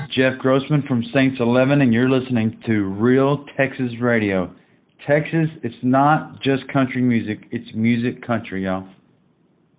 Jeff Grossman from Saints 11, and you're listening to Real Texas Radio. Texas, it's not just country music, it's music country, y'all.